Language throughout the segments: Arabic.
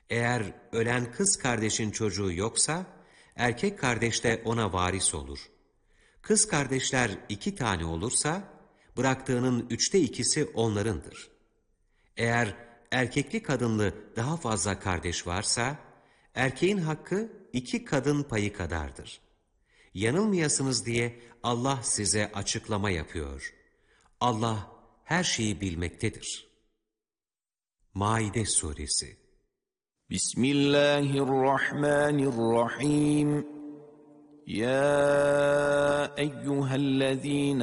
Eğer ölen kız kardeşin çocuğu yoksa, erkek kardeş de ona varis olur. Kız kardeşler 2 tane olursa, bıraktığının 2/3 onlarındır. Eğer erkekli kadınlı daha fazla kardeş varsa, erkeğin hakkı 2 kadın payı kadardır. Yanılmayasınız diye Allah size açıklama yapıyor. Allah her şeyi bilmektedir. Maide Suresi. Bismillahirrahmanirrahim. Ya eyyühellezine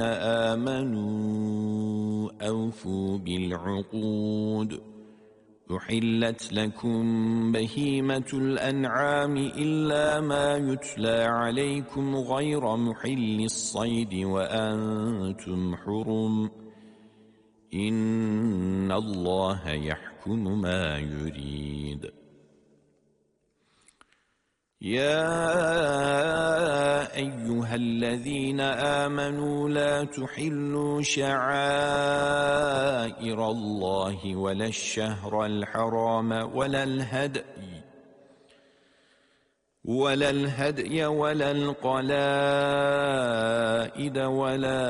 amenu evfû bil'ukûd. أحلت لكم بهيمة الأنعام إلا ما يتلى عليكم غير محل الصيد وأنتم حرم إن الله يحكم ما يريد يا أيها الذين آمنوا لا تحلوا شعائر الله ولا الشهر الحرام ولا الهدي ولا القلائد ولا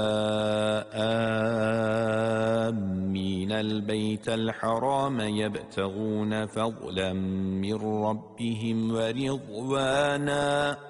آمين البيت الحرام يبتغون فضلا من ربهم ورضوانا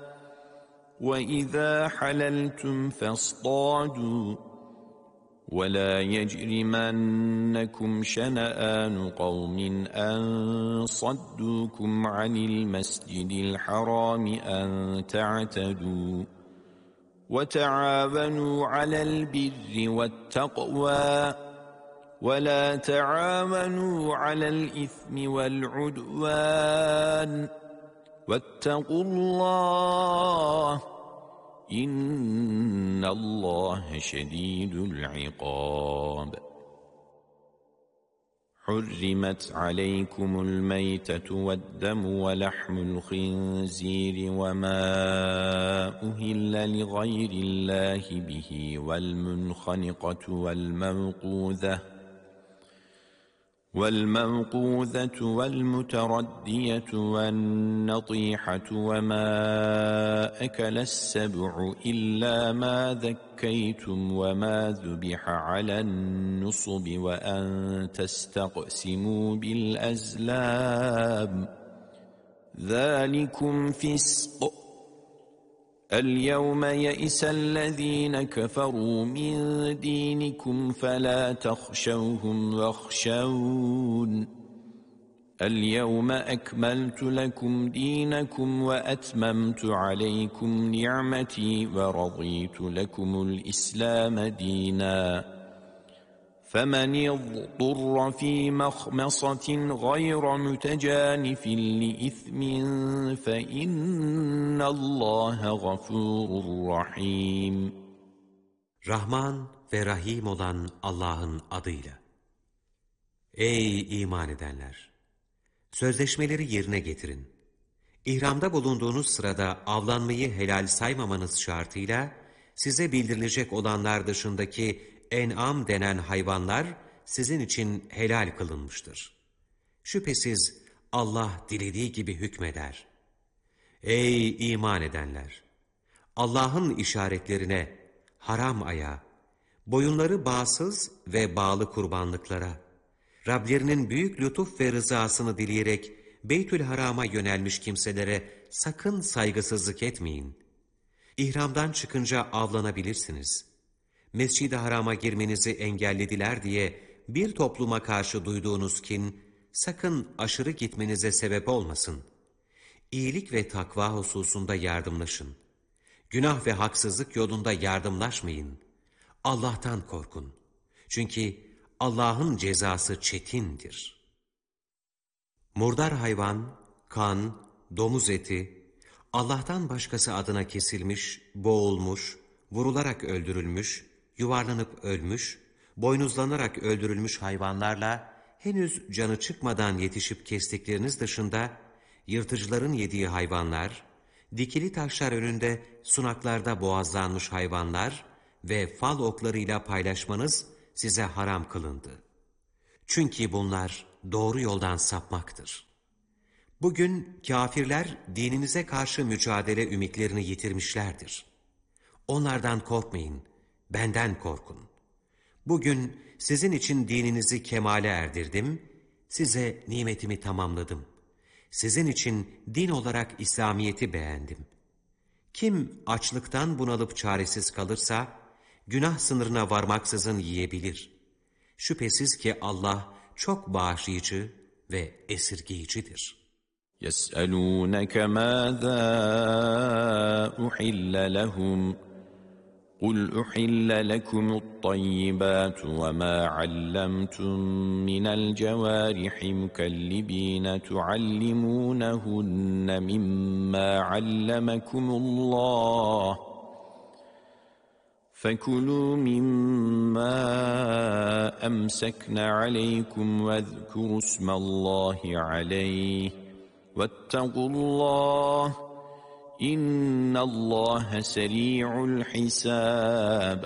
وإذا حللتم فاصطادوا ولا يجرمنكم شنآن قوم أن صدوكم عن المسجد الحرام أن تعتدوا وتعاونوا على البر والتقوى ولا تعاونوا على الإثم والعدوان واتقوا الله إن الله شديد العقاب حرمت عليكم الميتة والدم ولحم الخنزير وما أهل لغير الله به والمنخنقة والموقوذة والمتردية والنطيحة وما أكل السبع إلا ما ذكيتم وما ذبح على النصب وأن تستقسموا بالأزلام ذلكم فسق اليوم يئس الذين كفروا من دينكم فلا تخشوهم واخشون اليوم أكملت لكم دينكم وأتممت عليكم نعمتي ورضيت لكم الإسلام دينا فمن اضطر في مخمصة غير متجانف لإثم فإن الله غفور رحيم. Rahman ve Rahim olan Allah'ın adıyla. Ey iman edenler! Sözleşmeleri yerine getirin. İhramda bulunduğunuz sırada avlanmayı helal saymamanız şartıyla, size bildirilecek olanlar dışındaki en'am denen hayvanlar sizin için helal kılınmıştır. Şüphesiz Allah dilediği gibi hükmeder. Ey iman edenler! Allah'ın işaretlerine, haram aya, boyunları bağsız ve bağlı kurbanlıklara, Rablerinin büyük lütuf ve rızasını dileyerek Beytül Haram'a yönelmiş kimselere sakın saygısızlık etmeyin. İhramdan çıkınca avlanabilirsiniz. Mescid-i Haram'a girmenizi engellediler diye bir topluma karşı duyduğunuz kin, sakın aşırı gitmenize sebep olmasın. İyilik ve takva hususunda yardımlaşın. Günah ve haksızlık yolunda yardımlaşmayın. Allah'tan korkun. Çünkü Allah'ın cezası çetindir. Murdar hayvan, kan, domuz eti, Allah'tan başkası adına kesilmiş, boğulmuş, vurularak öldürülmüş, yuvarlanıp ölmüş, boynuzlanarak öldürülmüş hayvanlarla henüz canı çıkmadan yetişip kestikleriniz dışında yırtıcıların yediği hayvanlar, dikili taşlar önünde sunaklarda boğazlanmış hayvanlar ve fal oklarıyla paylaşmanız size haram kılındı. Çünkü bunlar doğru yoldan sapmaktır. Bugün kâfirler dininize karşı mücadele ümitlerini yitirmişlerdir. Onlardan korkmayın, benden korkun. Bugün sizin için dininizi kemale erdirdim, size nimetimi tamamladım. Sizin için din olarak İslamiyet'i beğendim. Kim açlıktan bunalıp çaresiz kalırsa, günah sınırına varmaksızın yiyebilir. Şüphesiz ki Allah çok bağışlayıcı ve esirgeyicidir. يسألونك ماذا أحل لهم قل أحل لكم الطيبات وما علمتم من الجوارح مكلبين تعلمونهن مما علمكم الله فكلوا مما أمسكن عليكم واذكروا اسم الله عليه واتقوا الله إن الله سريع الحساب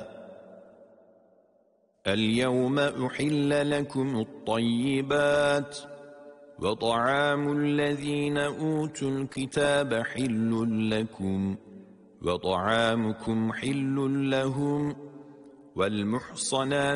اليوم أحل لكم الطيبات وطعام الذين أوتوا الكتاب حل لكم وطعامكم حل لهم والمحصنات